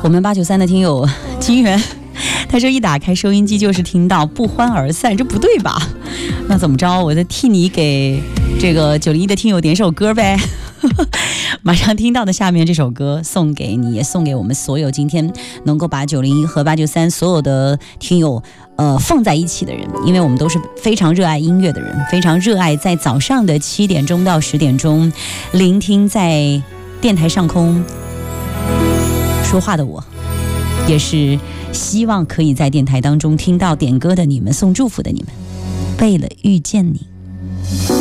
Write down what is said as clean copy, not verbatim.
我们893的听友金源，他说一打开收音机就是听到不欢而散，这不对吧？那怎么着？我再替你给这个901的听友点首歌呗。马上听到的下面这首歌送给你，也送给我们所有今天能够把901和893所有的听友放在一起的人，因为我们都是非常热爱音乐的人，非常热爱在早上的7点钟到10点钟聆听在电台上空说话的我，也是希望可以在电台当中听到点歌的你们，送祝福的你们。为了遇见你。